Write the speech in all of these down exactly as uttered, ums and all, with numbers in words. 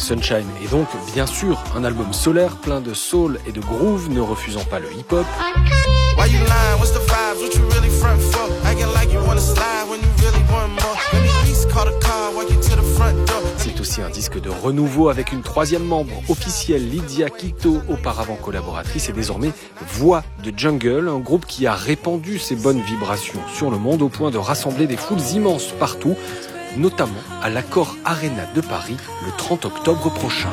Sunshine est donc bien sûr un album solaire plein de soul et de groove, ne refusant pas le hip-hop. C'est aussi un disque de renouveau avec une troisième membre officielle, Lydia Quito, auparavant collaboratrice et désormais voix de Jungle, un groupe qui a répandu ses bonnes vibrations sur le monde au point de rassembler des foules immenses partout, notamment à l'Accor Arena de Paris le trente octobre prochain.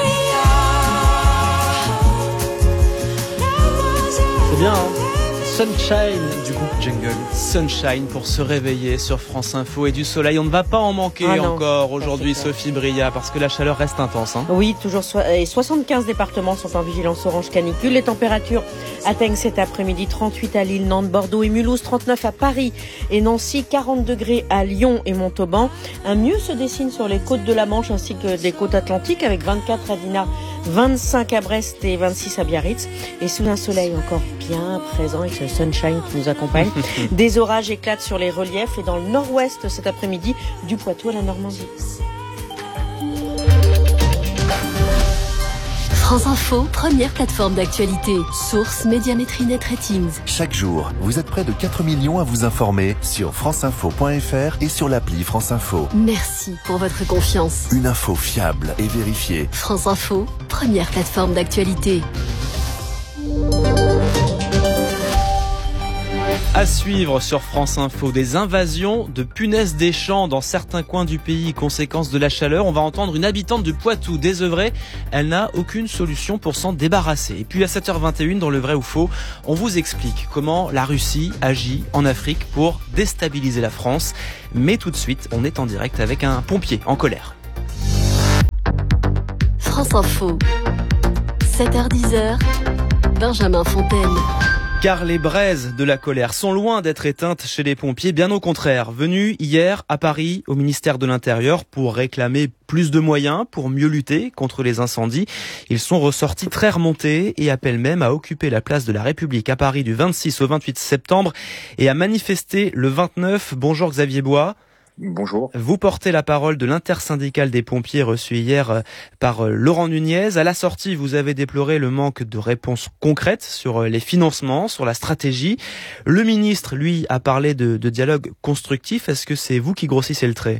C'est bien, hein ? Sunshine du groupe Jungle. Sunshine pour se réveiller sur France Info et du soleil. On ne va pas en manquer ah encore aujourd'hui, Sophie Bria, parce que la chaleur reste intense. Hein. Oui, toujours so- et soixante-quinze départements sont en vigilance orange canicule. Les températures atteignent cet après-midi trente-huit à Lille, Nantes, Bordeaux et Mulhouse, trente-neuf à Paris et Nancy, quarante degrés à Lyon et Montauban. Un mieux se dessine sur les côtes de la Manche ainsi que des côtes atlantiques avec vingt-quatre à Dinard, vingt-cinq à Brest et vingt-six à Biarritz. Et sous un soleil encore bien présent avec ce sunshine qui nous accompagne. Des orages éclatent sur les reliefs et dans le nord-ouest cet après-midi du Poitou à la Normandie. France Info, première plateforme d'actualité. Source Médiamétrie Net Ratings. Chaque jour, vous êtes près de quatre millions à vous informer sur franceinfo point f r et sur l'appli France Info. Merci pour votre confiance. Une info fiable et vérifiée. France Info, première plateforme d'actualité. À suivre sur France Info, des invasions de punaises des champs dans certains coins du pays, conséquence de la chaleur. On va entendre une habitante de Poitou désœuvrée. Elle n'a aucune solution pour s'en débarrasser. Et puis à sept heures vingt et une, dans le vrai ou faux, on vous explique comment la Russie agit en Afrique pour déstabiliser la France. Mais tout de suite, on est en direct avec un pompier en colère. France Info, sept heures dix, Benjamin Fontaine. Car les braises de la colère sont loin d'être éteintes chez les pompiers, bien au contraire. Venus hier à Paris, au ministère de l'Intérieur, pour réclamer plus de moyens pour mieux lutter contre les incendies, ils sont ressortis très remontés et appellent même à occuper la place de la République à Paris du vingt-six au vingt-huit septembre et à manifester le vingt-neuf. Bonjour Xavier Bois. Bonjour. Vous portez la parole de l'intersyndicale des pompiers reçu hier par Laurent Nunez. À la sortie, vous avez déploré le manque de réponses concrètes sur les financements, sur la stratégie. Le ministre, lui, a parlé de, de dialogue constructif. Est-ce que c'est vous qui grossissez le trait ?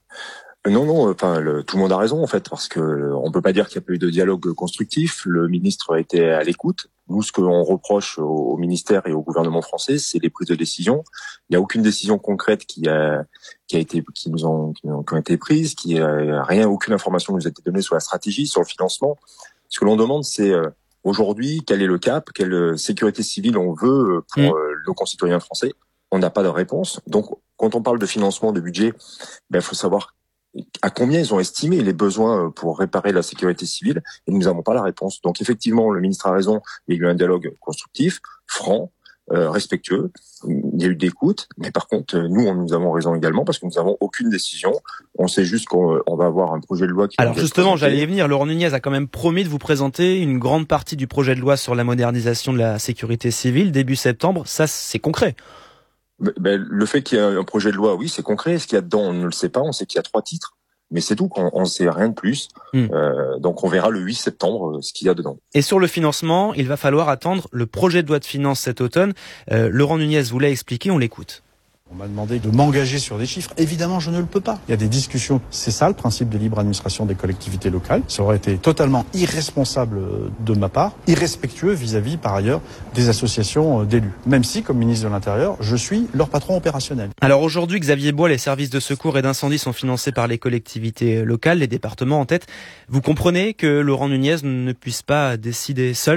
Non, non, enfin, le, tout le monde a raison en fait, parce que le, on peut pas dire qu'il n'y a pas eu de dialogue constructif. Le ministre a été à l'écoute. Nous, ce que l'on reproche au, au ministère et au gouvernement français, c'est les prises de décision. Il n'y a aucune décision concrète qui a qui a été qui nous ont qui ont, qui ont été prises, qui a rien, aucune information nous a été donnée sur la stratégie, sur le financement. Ce que l'on demande, c'est euh, aujourd'hui quel est le cap, quelle sécurité civile on veut pour mmh. euh, nos concitoyens français. On n'a pas de réponse. Donc, quand on parle de financement, de budget, ben il faut savoir à combien ils ont estimé les besoins pour réparer la sécurité civile, et nous n'avons pas la réponse. Donc effectivement, le ministre a raison, il y a eu un dialogue constructif, franc, euh, respectueux, il y a eu d'écoute, mais par contre, nous, nous avons raison également, parce que nous n'avons aucune décision. On sait juste qu'on on va avoir un projet de loi qui... Alors justement, j'allais y venir, Laurent Nunez a quand même promis de vous présenter une grande partie du projet de loi sur la modernisation de la sécurité civile, début septembre, ça c'est concret. Ben, le fait qu'il y ait un projet de loi, oui, c'est concret. Ce qu'il y a dedans, on ne le sait pas. On sait qu'il y a trois titres, mais c'est tout. On ne sait rien de plus. Mmh. Euh, donc, on verra le huit septembre ce qu'il y a dedans. Et sur le financement, il va falloir attendre le projet de loi de finances cet automne. Euh, Laurent Nunez vous l'a expliqué, on l'écoute. On m'a demandé de m'engager sur des chiffres. Évidemment, je ne le peux pas. Il y a des discussions. C'est ça le principe de libre administration des collectivités locales. Ça aurait été totalement irresponsable de ma part, irrespectueux vis-à-vis, par ailleurs, des associations d'élus. Même si, comme ministre de l'Intérieur, je suis leur patron opérationnel. Alors aujourd'hui, Xavier Bois, les services de secours et d'incendie sont financés par les collectivités locales, les départements en tête. Vous comprenez que Laurent Nunez ne puisse pas décider seul ?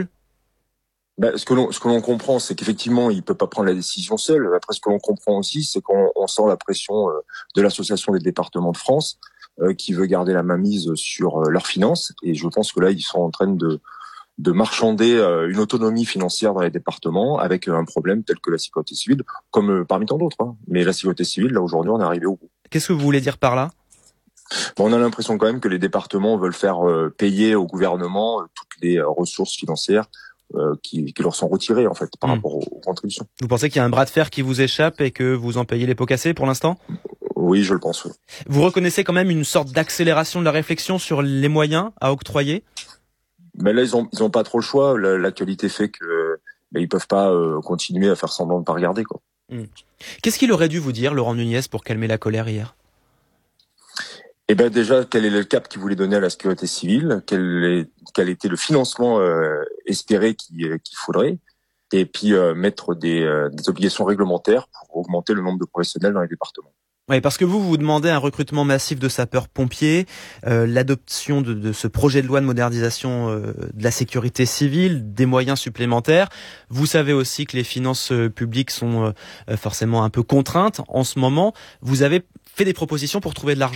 Ben, ce que l'on, ce que l'on comprend, c'est qu'effectivement, il peut pas prendre la décision seul. Après, ce que l'on comprend aussi, c'est qu'on on sent la pression euh, de l'Association des départements de France, euh, qui veut garder la mainmise sur euh, leurs finances. Et je pense que là, ils sont en train de, de marchander euh, une autonomie financière dans les départements avec euh, un problème tel que la sécurité civile, comme euh, parmi tant d'autres. Hein. Mais la sécurité civile, là, aujourd'hui, on est arrivé au bout. Qu'est-ce que vous voulez dire par là ? Bon, on a l'impression quand même que les départements veulent faire euh, payer au gouvernement euh, toutes les euh, ressources financières Euh, qui, qui leur sont retirés en fait par mmh. rapport aux, aux contributions. Vous pensez qu'il y a un bras de fer qui vous échappe et que vous en payez les pots cassés pour l'instant ? Oui, je le pense. Oui. Vous reconnaissez quand même une sorte d'accélération de la réflexion sur les moyens à octroyer ? Mais là, ils ont, ils ont pas trop le choix. L'actualité fait que ben, ils peuvent pas euh, continuer à faire semblant de pas regarder, quoi. Mmh. Qu'est-ce qu'il aurait dû vous dire, Laurent Nunez, pour calmer la colère hier ? Eh ben déjà, quel est le cap qu'il voulait donner à la sécurité civile, quel, est, quel était le financement euh, espéré qu'il, qu'il faudrait, et puis euh, mettre des, euh, des obligations réglementaires pour augmenter le nombre de professionnels dans les départements. Oui, parce que vous, vous demandez un recrutement massif de sapeurs-pompiers, euh, l'adoption de, de ce projet de loi de modernisation euh, de la sécurité civile, des moyens supplémentaires. Vous savez aussi que les finances euh, publiques sont euh, forcément un peu contraintes en ce moment. Vous avez fait des propositions pour trouver de l'argent ?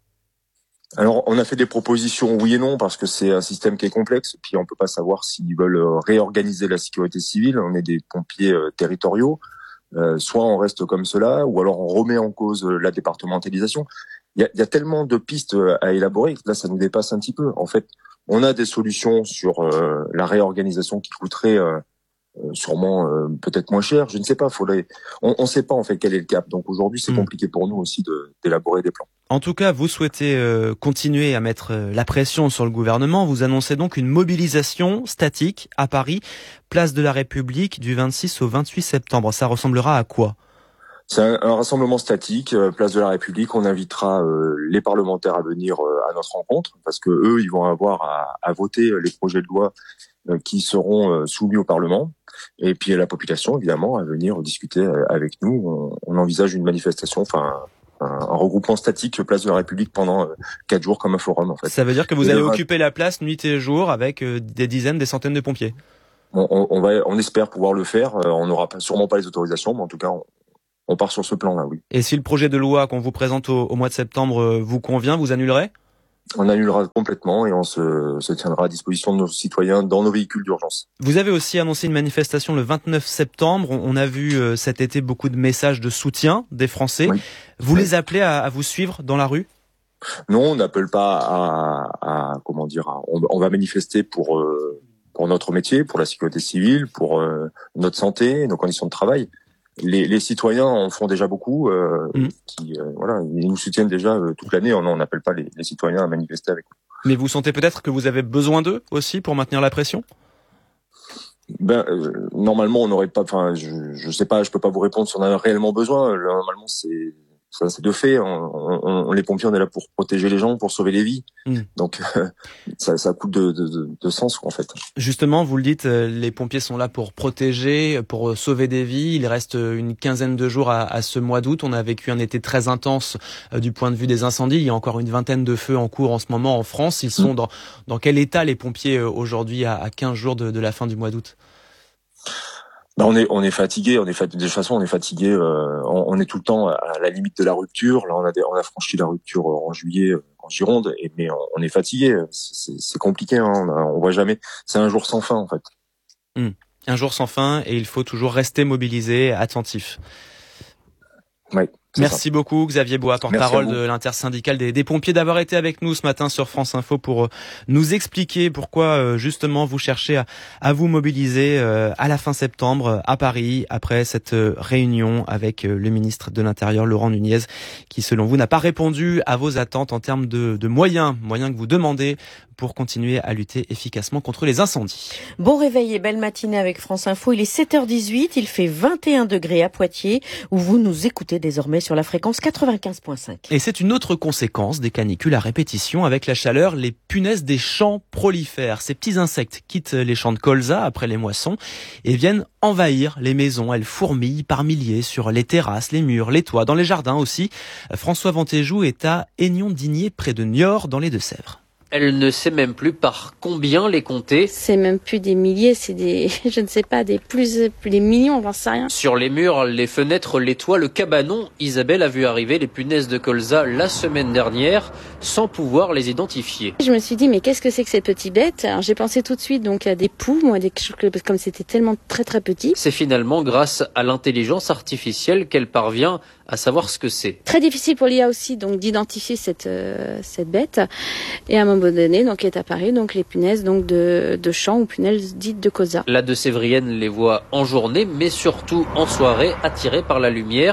Alors, on a fait des propositions oui et non, parce que c'est un système qui est complexe, puis on peut pas savoir s'ils veulent réorganiser la sécurité civile. On est des pompiers euh, territoriaux. Euh, soit on reste comme cela, ou alors on remet en cause la départementalisation. Il y a, il y a tellement de pistes à élaborer que là, ça nous dépasse un petit peu. En fait, on a des solutions sur euh, la réorganisation qui coûterait euh, sûrement euh, peut-être moins cher. Je ne sais pas. Faudrait... On ne sait pas en fait quel est le cap. Donc aujourd'hui, c'est mmh. compliqué pour nous aussi de, d'élaborer des plans. En tout cas, vous souhaitez euh, continuer à mettre euh, la pression sur le gouvernement. Vous annoncez donc une mobilisation statique à Paris, place de la République, du vingt-six au vingt-huit septembre. Ça ressemblera à quoi ? C'est un, un rassemblement statique, euh, place de la République. On invitera euh, les parlementaires à venir euh, à notre rencontre, parce que eux, ils vont avoir à, à voter les projets de loi euh, qui seront euh, soumis au Parlement. Et puis la population, évidemment, à venir discuter euh, avec nous. On, on envisage une manifestation, enfin... un regroupement statique place de la République pendant quatre jours comme un forum en fait. Ça veut dire que vous allez occuper la place nuit et jour avec des dizaines, des centaines de pompiers. On, on, on va, on espère pouvoir le faire. On n'aura pas, sûrement pas les autorisations, mais en tout cas, on, on part sur ce plan-là, oui. Et si le projet de loi qu'on vous présente au, au mois de septembre vous convient, vous annulerez ? On annulera complètement et on se, se tiendra à disposition de nos citoyens dans nos véhicules d'urgence. Vous avez aussi annoncé une manifestation le vingt-neuf septembre. On a vu euh, cet été beaucoup de messages de soutien des Français. Oui. Vous oui. les appelez à, à vous suivre dans la rue ? Non, on n'appelle pas à, à comment dire. À, on, on va manifester pour euh, pour notre métier, pour la sécurité civile, pour euh, notre santé, nos conditions de travail. Les, les citoyens en font déjà beaucoup, euh, mmh. qui euh, voilà, ils nous soutiennent déjà euh, toute l'année. On n'appelle pas les, les citoyens à manifester avec nous. Mais vous sentez peut-être que vous avez besoin d'eux aussi pour maintenir la pression ? Ben euh, normalement on n'aurait pas. Enfin, je je sais pas, je peux pas vous répondre si on a réellement besoin. Normalement c'est ça, c'est de fait. On, on, on, les pompiers, on est là pour protéger les gens, pour sauver les vies. Mmh. Donc, euh, ça, ça coûte de, de, de sens, en fait. Justement, vous le dites, les pompiers sont là pour protéger, pour sauver des vies. Il reste une quinzaine de jours à, à ce mois d'août. On a vécu un été très intense euh, du point de vue des incendies. Il y a encore une vingtaine de feux en cours en ce moment en France. Ils sont mmh. dans, dans quel état, les pompiers, aujourd'hui, à, à quinze jours de, de la fin du mois d'août ? Ben on est on est fatigué, on est fatigué. De toute façon, on est fatigué. Euh, on, on est tout le temps à la limite de la rupture. Là, on a des, on a franchi la rupture en juillet en Gironde, et mais on, on est fatigué. C'est, c'est compliqué. Hein, on, a, on voit jamais. C'est un jour sans fin en fait. Mmh. Un jour sans fin, et il faut toujours rester mobilisé, attentif. Oui. Merci ça. beaucoup Xavier Bois, porte-parole de l'intersyndicale des, des pompiers, d'avoir été avec nous ce matin sur France Info pour nous expliquer pourquoi justement vous cherchez à, à vous mobiliser à la fin septembre à Paris, après cette réunion avec le ministre de l'Intérieur Laurent Nunez, qui selon vous n'a pas répondu à vos attentes en termes de, de moyens, moyens que vous demandez pour continuer à lutter efficacement contre les incendies. Bon réveil et belle matinée avec France Info. Il est sept heures dix-huit, il fait vingt et un degrés à Poitiers, où vous nous écoutez désormais sur la fréquence quatre-vingt-quinze virgule cinq. Et c'est une autre conséquence des canicules à répétition. Avec la chaleur, les punaises des champs prolifèrent. Ces petits insectes quittent les champs de colza après les moissons et viennent envahir les maisons. Elles fourmillent par milliers sur les terrasses, les murs, les toits, dans les jardins aussi. François Ventéjou est à Aignan-Digné, près de Niort, dans les Deux-Sèvres. Elle ne sait même plus par combien les compter. C'est même plus des milliers, c'est des, je ne sais pas, des plus, plus des millions, j'en sais rien. Sur les murs, les fenêtres, les toits, le cabanon, Isabelle a vu arriver les punaises de colza la semaine dernière, sans pouvoir les identifier. Je me suis dit, mais qu'est-ce que c'est que cette petite bête ? Alors j'ai pensé tout de suite donc à des poux, moi, des choses comme c'était tellement très très petit. C'est finalement grâce à l'intelligence artificielle qu'elle parvient à savoir ce que c'est. Très difficile pour l'I A aussi, donc d'identifier cette euh, cette bête. Et à un moment donné, donc est apparu donc les punaises donc de de champs ou punaises dites de colza. La Deux-Sévrienne les voit en journée, mais surtout en soirée, attirées par la lumière.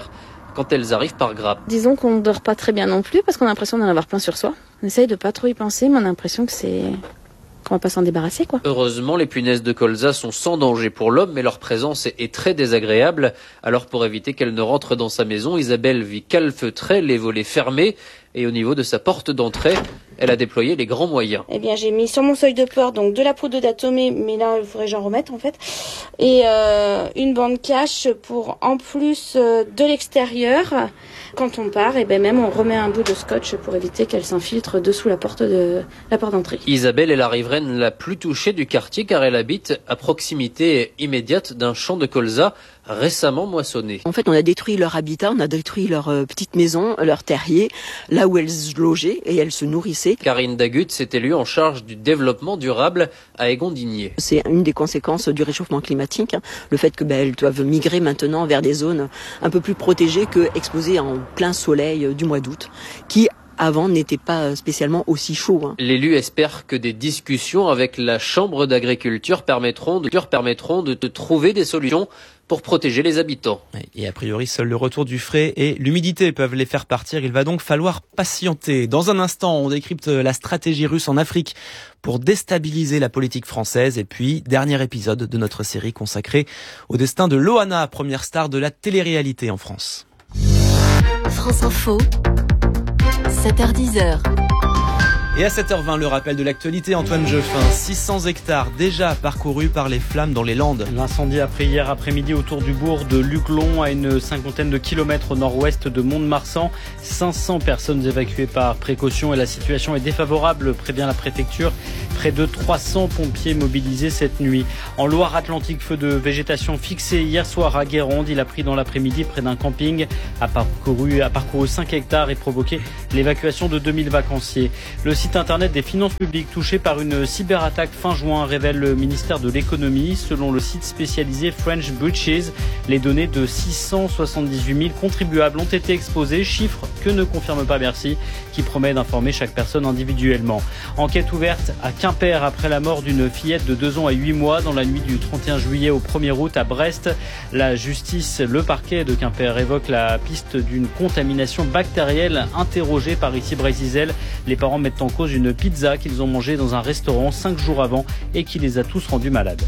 quand elles arrivent par grappes. Disons qu'on ne dort pas très bien non plus parce qu'on a l'impression d'en avoir plein sur soi. On essaye de pas trop y penser, mais on a l'impression que c'est... qu'on va pas s'en débarrasser, quoi. Heureusement, les punaises de colza sont sans danger pour l'homme, mais leur présence est très désagréable. Alors pour éviter qu'elles ne rentrent dans sa maison, Isabelle vit calfeutrée, les volets fermés, et au niveau de sa porte d'entrée, elle a déployé les grands moyens. Eh bien, j'ai mis sur mon seuil de porte donc de la poudre d'atomée, mais là, il faudrait que j'en remette en fait, et euh, une bande cache pour, en plus euh, de l'extérieur, quand on part, et ben même on remet un bout de scotch pour éviter qu'elle s'infiltre dessous la porte de la porte d'entrée. Isabelle est la riveraine la plus touchée du quartier car elle habite à proximité immédiate d'un champ de colza récemment moissonné. En fait, on a détruit leur habitat, on a détruit leur euh, petite maison, leur terrier, là où elles logeaient et elles se nourrissaient. Karine Dagut s'est élue en charge du développement durable à Égondigné. C'est une des conséquences du réchauffement climatique, hein, le fait que ben, elles doivent migrer maintenant vers des zones un peu plus protégées que exposées en plein soleil euh, du mois d'août, qui avant n'était pas spécialement aussi chaud. Hein. L'élu espère que des discussions avec la Chambre d'agriculture permettront de, permettront de, de trouver des solutions pour protéger les habitants. Et a priori, seul le retour du frais et l'humidité peuvent les faire partir. Il va donc falloir patienter. Dans un instant, on décrypte la stratégie russe en Afrique pour déstabiliser la politique française. Et puis, dernier épisode de notre série consacrée au destin de Loana, première star de la télé-réalité en France. France Info. sept heures dix. Et à sept heures vingt, le rappel de l'actualité, Antoine Jeuffin. six cents hectares déjà parcourus par les flammes dans les Landes. L'incendie a pris hier après-midi autour du bourg de Luglon, à une cinquantaine de kilomètres au nord-ouest de Mont-de-Marsan. cinq cents personnes évacuées par précaution et la situation est défavorable, prévient la préfecture. Près de trois cents pompiers mobilisés cette nuit. En Loire-Atlantique, feu de végétation fixé hier soir à Guérande. Il a pris dans l'après-midi près d'un camping, a parcouru, a parcouru cinq hectares et provoqué l'évacuation de deux mille vacanciers. Le site internet des finances publiques touché par une cyberattaque fin juin, révèle le ministère de l'économie. Selon le site spécialisé French Breaches, les données de six cent soixante-dix-huit mille contribuables ont été exposées, chiffre que ne confirme pas Bercy, qui promet d'informer chaque personne individuellement. Enquête ouverte à Quimper après la mort d'une fillette de deux ans à huit mois dans la nuit du trente et un juillet au premier août à Brest. La justice, le parquet de Quimper évoque la piste d'une contamination bactérienne interrogée par ici Brézizel. Les parents mettent en cause une pizza qu'ils ont mangée dans un restaurant cinq jours avant et qui les a tous rendus malades.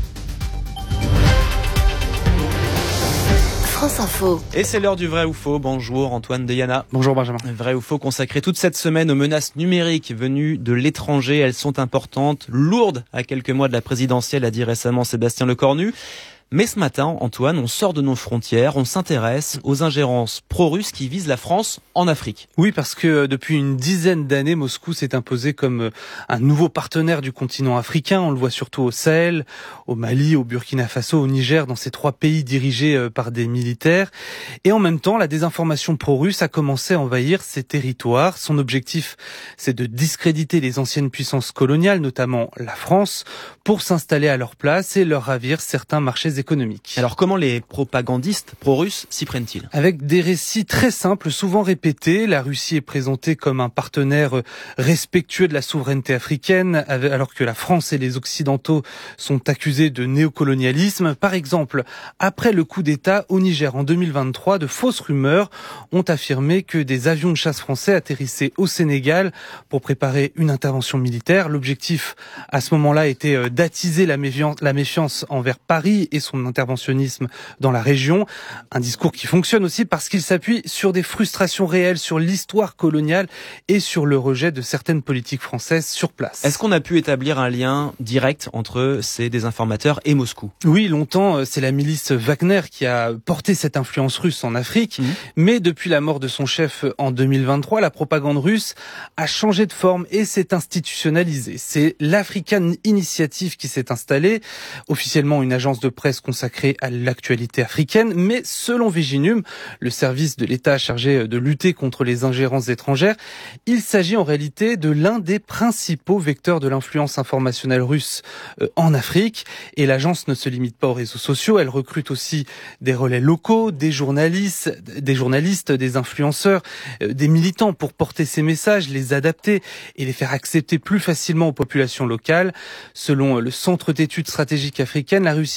France Info. Et c'est l'heure du vrai ou faux. Bonjour Antoine Deyana. Bonjour Benjamin. Vrai ou faux consacré toute cette semaine aux menaces numériques venues de l'étranger. Elles sont importantes, lourdes à quelques mois de la présidentielle, a dit récemment Sébastien Lecornu. Mais ce matin, Antoine, on sort de nos frontières, on s'intéresse aux ingérences pro-russes qui visent la France en Afrique. Oui, parce que depuis une dizaine d'années, Moscou s'est imposé comme un nouveau partenaire du continent africain. On le voit surtout au Sahel, au Mali, au Burkina Faso, au Niger, dans ces trois pays dirigés par des militaires. Et en même temps, la désinformation pro-russe a commencé à envahir ces territoires. Son objectif, c'est de discréditer les anciennes puissances coloniales, notamment la France, pour s'installer à leur place et leur ravir certains marchés économiques. Alors comment les propagandistes pro-russes s'y prennent-ils ? Avec des récits très simples, souvent répétés. La Russie est présentée comme un partenaire respectueux de la souveraineté africaine, alors que la France et les Occidentaux sont accusés de néocolonialisme. Par exemple, après le coup d'État au Niger en deux mille vingt-trois, de fausses rumeurs ont affirmé que des avions de chasse français atterrissaient au Sénégal pour préparer une intervention militaire. L'objectif, à ce moment-là, était d'attiser la méfiance, la méfiance envers Paris et son interventionnisme dans la région. Un discours qui fonctionne aussi parce qu'il s'appuie sur des frustrations réelles, sur l'histoire coloniale et sur le rejet de certaines politiques françaises sur place. Est-ce qu'on a pu établir un lien direct entre ces désinformateurs et Moscou ? Oui, longtemps, c'est la milice Wagner qui a porté cette influence russe en Afrique. Mmh. Mais depuis la mort de son chef en deux mille vingt-trois, la propagande russe a changé de forme et s'est institutionnalisée. C'est l'African Initiative qui s'est installée, officiellement une agence de presse consacrée à l'actualité africaine, mais selon Viginum, le service de l'État chargé de lutter contre les ingérences étrangères, il s'agit en réalité de l'un des principaux vecteurs de l'influence informationnelle russe en Afrique. Et l'agence ne se limite pas aux réseaux sociaux, elle recrute aussi des relais locaux, des journalistes, des journalistes, des influenceurs, des militants pour porter ces messages, les adapter et les faire accepter plus facilement aux populations locales. Selon le Centre d'études stratégiques africaines, la Russie a mené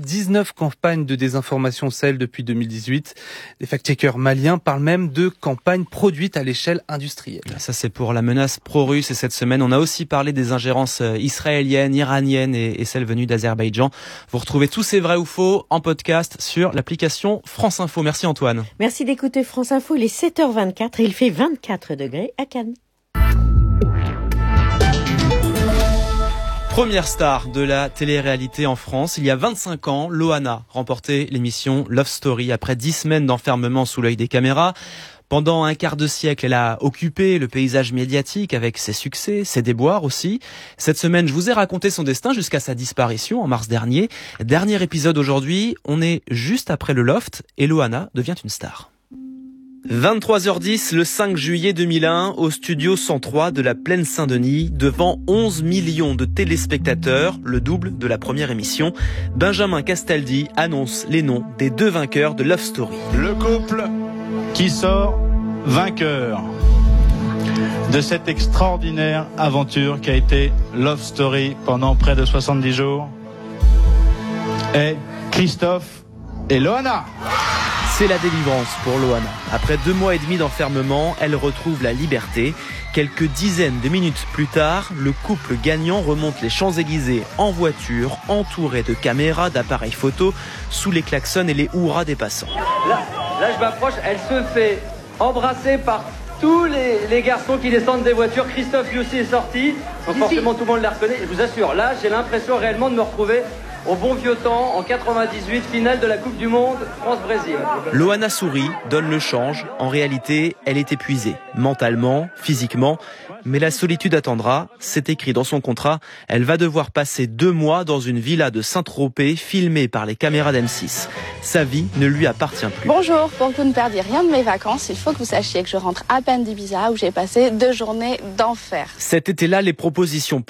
dix-neuf campagnes de désinformation Sahel depuis deux mille dix-huit. Les fact-checkers maliens parlent même de campagnes produites à l'échelle industrielle. Ça, c'est pour la menace pro-russe. Et cette semaine, on a aussi parlé des ingérences israéliennes, iraniennes et, et celles venues d'Azerbaïdjan. Vous retrouvez tous ces vrais ou faux en podcast sur l'application France Info. Merci Antoine. Merci d'écouter France Info. Il est sept heures vingt-quatre et il fait vingt-quatre degrés à Cannes. Première star de la télé-réalité en France, il y a vingt-cinq ans, Loana remportait l'émission Love Story après dix semaines d'enfermement sous l'œil des caméras. Pendant un quart de siècle, elle a occupé le paysage médiatique avec ses succès, ses déboires aussi. Cette semaine, je vous ai raconté son destin jusqu'à sa disparition en mars dernier. Dernier épisode aujourd'hui, on est juste après le Loft et Loana devient une star. vingt-trois heures dix le cinq juillet deux mille un au studio cent trois de la Plaine Saint-Denis devant onze millions de téléspectateurs, le double de la première émission. Benjamin Castaldi annonce les noms des deux vainqueurs de Love Story. Le couple qui sort vainqueur de cette extraordinaire aventure qui a été Love Story pendant près de soixante-dix jours est Christophe et Loana. C'est la délivrance pour Loana. Après deux mois et demi d'enfermement, elle retrouve la liberté. Quelques dizaines de minutes plus tard, le couple gagnant remonte les Champs-Élysées en voiture, entouré de caméras, d'appareils photos, sous les klaxons et les hurrahs des passants. Là, là je m'approche, elle se fait embrasser par tous les, les garçons qui descendent des voitures. Christophe lui aussi est sorti, donc forcément tout le monde la reconnaît. Je vous assure, là j'ai l'impression réellement de me retrouver au bon vieux temps, en quatre-vingt-dix-huit, finale de la Coupe du Monde, France-Brésil. Loana sourit, donne le change. En réalité, elle est épuisée, mentalement, physiquement. Mais la solitude attendra, c'est écrit dans son contrat. Elle va devoir passer deux mois dans une villa de Saint-Tropez, filmée par les caméras d'M six. Sa vie ne lui appartient plus. Bonjour, pour que vous ne perdiez rien de mes vacances, il faut que vous sachiez que je rentre à peine d'Ibiza, où j'ai passé deux journées d'enfer. Cet été-là, les propositions